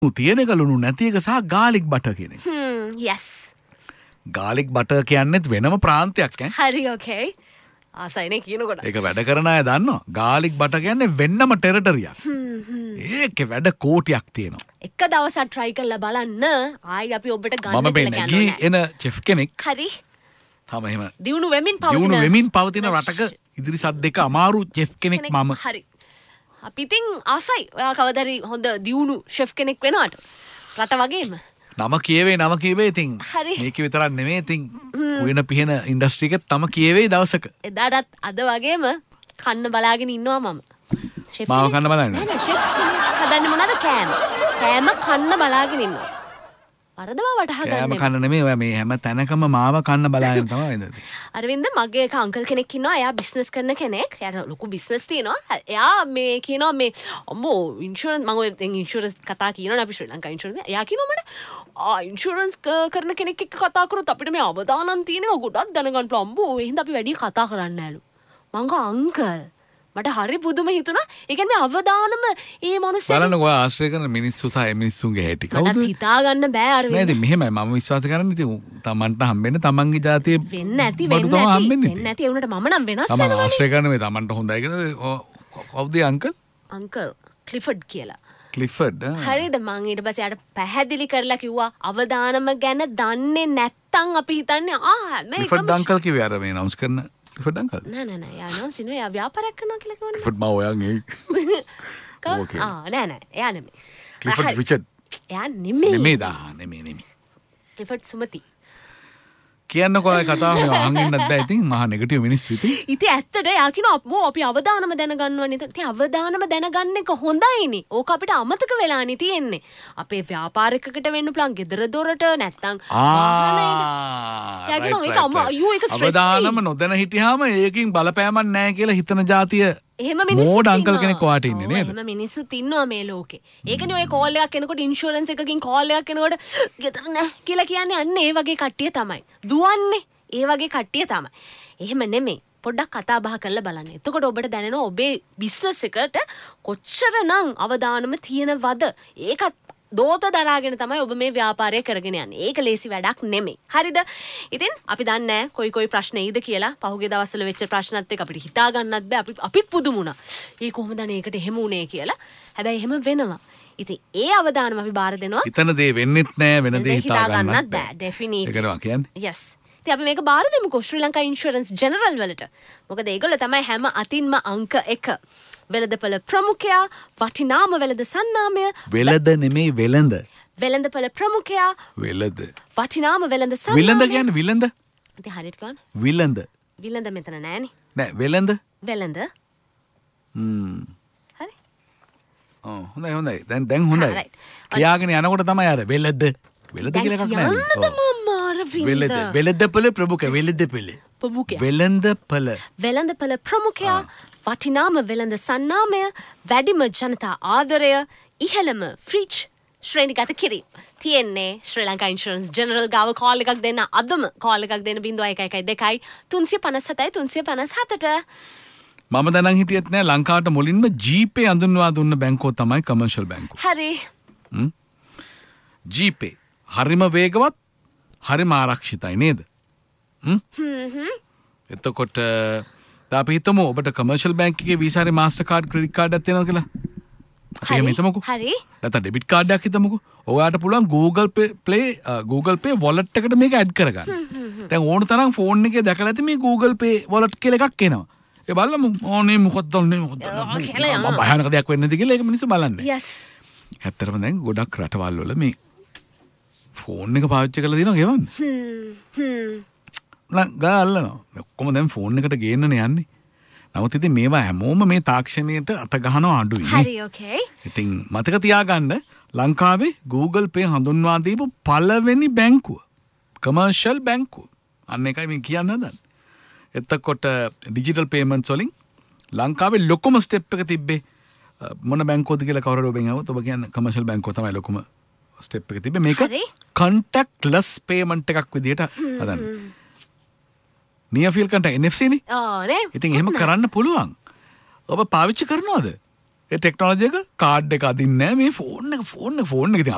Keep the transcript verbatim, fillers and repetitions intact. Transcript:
තියෙන එක ලුණු නැති එක සහ garlic butter කියන එක. Hmm, yes. garlic butter කියන්නේත් වෙනම ප්‍රාන්තයක් ඈ. හරි okay. ආසයිනේ කියනකොට. ඒක වැඩ කරන අය දන්නවා. garlic butter කියන්නේ වෙන්නම ටෙරිටරියක්. ඒකේ වැඩ කෝටියක් තියෙනවා. එක දවසක් try කරලා බලන්න. ආයි අපි ඔබට ගන්න මම කියලා බෙන්නේ කියනවා. එන chef කෙනෙක්. හරි. තම එහෙම දියුණු වෙමින් පවතින. දියුණු වෙමින් පවතින රටක ඉදිරිසත් දෙක අමාරු chef කෙනෙක් මම. හරි. අපි ඉතින් ආසයි. ඔයා කවදාරි හොඳ දියුණු chef කෙනෙක් වෙනවට. රට වගේම. නම කියවේ නම කියවේ ඉතින් හරි. මේක විතරක් නෙමෙයි ඉතින් උයන පිහන ඉන්ඩස්ට්‍රි එකේ තම කියවේ දවසක. එදාටත් අද වගේම කන්න බලාගෙන ඉන්නවා මම. chef මාව කෙනෙක්- කන්න බලන්න. නෑ නෑ chef කෙනෙක් හදන්නේ මොනවද කෑම. කෑම කන්න බලාගෙන ඉන්නවා. වරදවා වටහා කෑම ගන්න. කන්න නෙමෙයි ඔයා මේ හැම තැනකම මාව කන්න බලාගෙන තමයි ඉඳී. අරවින්ද මගේ එක අංකල් කෙනෙක් ඉන්නවා. එයා බිස්නස් කරන කෙනෙක්. එයාට ලොකු බිස්නස් තියෙනවා. එයා මේ කියනවා මේ අම්මෝ ඉන්ෂුරන්ස් මම ඔය දැන් ඉන්ෂුරන්ස් කතා කියනවනේ අපි ශ්‍රී ලංකා ඉන්ෂුරන්ස්. එයා කියනවා මට ආ ඉන්ෂුරන්ස් කරන කෙනෙක් එක්ක කතා කරොත් අපිට මේ අවදානම් තියෙනවා ගොඩක් දැනගන්න පුළුවන්. අම්මෝ ඒ හින්දා අපි වැඩි කතා කරන්නේ නෑලු. මං ගා අංකල් මට හරි පුදුම හිතුණා. ඒ කියන්නේ අවදානම ඒ මිනිස්සු බලන්න ඔයා ආශ්‍රය කරන මිනිස්සු සහ ඒ මිනිස්සුන්ගේ හැටි කවුද? මට හිතා ගන්න බෑ නෑ අරවින්ද. ඉතින් මෙහෙමයි මම විශ්වාස කරන්නේ ඉතින් තමන්ට හම්බෙන්නේ තමන්ගේ ජාතියේ වෙන්න ඇති බඩු වෙන්න තමයි ඇති. හම්බෙන්නේ වෙන්න ඇති. ඒ උනට මම නම් වෙනස් තමන් වෙනවනේ. ආශ්‍රය කරන මේ තමන්ට හොඳයි කියලා කවුද අංකල්? අංකල් ක්ලිෆර්ඩ් කියලා. ක්ලිෆර්ඩ් හරිද මං ඊට පස්සේ යාට පැහැදිලි කරලා කිව්වා අවදානම ගැන දන්නේ නැත්තම් අපි හිතන්නේ ආ හැම ක්ලිෆර්ඩ් එකම අංකල් කිව්වේ අර මේ announce කරන ක්ලිෆර්ඩ් අංකල්. නෑ නෑ නෑ යා නෝ සිනෝ යා ව්‍යාපාරයක් කරනවා කියලා කිව්වනේ. ක්ලිෆර්ඩ් මා ඔයන්ගේ කව- ඕකේ. ආ නෑ නෑ එයා නෙමෙයි. ක්ලිෆර්ඩ් හරි. රිචඩ් එයා නෙමෙයි. නෙමෙයි දා නෙමෙයි නෙමෙයි. ක්ලිෆර්ඩ් සුමති. කියන්නකෝ ඔය කතාව මේ අහන් ඉන්නත් බෑ ඉතින් මහා නෙගටිව් මිනිස්සු ඉතින්. ඉතින් ඇත්තට යා කියනවා අපෝ අපි අවදානම දැනගන්නවනේ. ඉතින් අවදානම දැනගන්න එක හොඳයිනේ. ඕක අපිට අමතක වෙලානේ තියෙන්නේ. අපේ ව්‍යාපාරිකකට වෙන්න පුළුවන් ගෙදර දොරට නැත්තම් වාහනේට. ආ යා කියනවා ඒක අම්මා අයියෝ ඒක ස්ට්‍රෙස්. අවදානම නොදැන හිටියාම ඒකින් බලපෑමක් නැහැ කියලා හිතන જાතිය එහෙම මිනිස්සු මෝඩ අංකල් කෙනෙක් වාට ඉන්නේ නේද? එහෙම මිනිස්සුත් ඉන්නවා මේ ලෝකේ. ඒකනේ ඔය කෝල් එකක් එනකොට ඉන්ෂුරන්ස් එකකින් කෝල් එකක් එනකොට ගෙදර නෑ කියලා කියන්නේ අන්න ඒ වගේ කට්ටිය තමයි. දුවන්නේ ඒ වගේ කට්ටිය තමයි. එහෙම නෙමෙයි. පොඩ්ඩක් කතා බහ කරලා බලන්න. එතකොට ඔබට දැනෙනවා ඔබේ බිස්නස් එකට කොච්චරනම් අවදානම තියෙනවද? ඒකත් දෝත දරාගෙන තමයි ඔබ මේ ව්‍යාපාරය කරගෙන යන්නේ. ඒක ලේසි වැඩක් නෙමෙයි. හරිද? ඉතින් අපි දන්නේ නැහැ කොයි කොයි ප්‍රශ්න එයිද කියලා. පහුගිය දවස්වල වෙච්ච ප්‍රශ්නත් එක්ක අපිට හිතා ගන්නත් බෑ. අපි අපිත් පුදුම වුණා. ඒ කොහොමද අනේ ඒකට එහෙම උනේ කියලා. හැබැයි එහෙම වෙනවා. ඉතින් ඒ අවදානම අපි බාර දෙනවා. හිතන දේ වෙන්නෙත් නැහැ වෙන දේ හිතා ගන්නත් බෑ. ඩෙෆිනිට්ලි. ඒකනවා කියන්නේ. yes. ඉතින් අපි මේක බාර දෙමුකෝ ශ්‍රී ලංකා ඉන්ෂුරන්ස් ජෙනරල් වලට. මොකද ඒගොල්ලෝ තමයි හැම අතින්ම අංක එක. වෙළඳපොළ ප්‍රමුඛයා, වටිනාම වෙළඳ සන්නාමය, වෙලද නෙමෙයි වෙලඳ. වෙළඳපොළ ප්‍රමුඛයා, වෙලද. වටිනාම වෙළඳ සන්නාමය. විලඳ කියන්නේ විලඳ. ඉතින් හරියට ගන්න. විලඳ. විලඳ මෙතන නෑනේ. නෑ වෙලඳ. වෙළඳ. හ්ම්. හරි. ඔව් හොඳයි හොඳයි. දැන් දැන් හොඳයි. Ah, right. කියාගෙන යනකොට තමයි අර වෙලද. වෙලද කියලා එකක් නෑ. යන්නද මම අරවින්ද. වෙලද. වෙලදපොළ ප්‍රමුඛ වෙලදපොළ. ප්‍රමුඛයා. වෙලඳපොළ. වෙළඳපොළ ප්‍රමුඛයා, වටිනාම වෙළඳ සන්නාමය, වැඩිම ජනතා ආදරය, ඉහළම ෆ්‍රිච් ශ්‍රේණිගත කිරීම. තියෙන්නේ ශ්‍රී ලංකා ඉන්ෂුරන්ස් ජෙනරල් ගාව කෝල් එකක් දෙන්න අදම කෝල් එකක් දෙන්න බිංදුව එකයි එකයි දෙකයි තුන්සිය පනස් හතයි තුන්සිය පනස් හතට. මම දැනන් හිටියෙත් නෑ ලංකාවට මුලින්ම ජීපේ අඳුන්වා දුන්න බැංකුව තමයි කමර්ෂල් බැංකුව. හරි. ජීපේ හරිම වේගවත් හරිම ආරක්ෂිතයි නේද? එතකොට අපි හිතමු ඔබට කමර්ෂල් බැංක් එකේ වීසා හරි මාස්ටර් කාඩ් ක්‍රෙඩිට් කාඩ් එකක් තියෙනවා කියලා. අපි එහෙම හිතමුකෝ. හරි. නැත්නම් ඩෙබිට් කාඩ් එකක් හිතමුකෝ. ඔයාට පුළුවන් Google Pay Play Google Pay wallet එකට මේක ඇඩ් කරගන්න. දැන් ඕන තරම් ෆෝන් එකේ දැකලා ඇති මේ Google Pay wallet කියලා එකක් එනවා. ඒ බලමු ඕනේ මොකක්ද ඕනේ මොකක්ද මම භයානක දෙයක් වෙන්නේ නැති කියලා ඒක මිනිස්සු බලන්නේ. yes. ඇත්තටම දැන් ගොඩක් රටවල් වල මේ ෆෝන් එක පාවිච්චි කරලා තියෙනවා ගෙවන්න. හ්ම් හ්ම්. නං ගාල්ලනවා. ඔක්කොම දැන් ෆෝන් එකට ගේන්නනේ යන්නේ. නමුත් ඉතින් මේවා හැමෝම මේ තාක්ෂණයට අත ගහනවා අඩුයි නේ. හරි okay. ඉතින් මතක තියාගන්න ලංකාවේ Google Pay හඳුන්වා දීපු පළවෙනි බැංකුව කමර්ෂල් බැංකුව. අන්න එකයි මේ කියන්න හදන්නේ. එතකොට ඩිජිටල් පේමන්ට්ස් වලින් ලංකාවේ ලොකුම ස්ටෙප් එක තිබ්බේ මොන බැංකුවද කියලා කවුරු හරි ඔබෙන් අහුවොත් ඔබ කියන්නේ කමර්ෂල් බැංකුව තමයි ලොකුම ස්ටෙප් එක තිබ්බේ. මේක contactless payment එකක් විදියට හදන්න. near field contact N F C නේ. ඕ නේ. ඉතින් එහෙම කරන්න පුළුවන්. ඔබ පාවිච්චි කරනවද? ඒ ටෙක්නොලොජි එක කාඩ් එක අදින්නේ නැහැ මේ ෆෝන් එක ෆෝන් එක ෆෝන් එක ඉතින්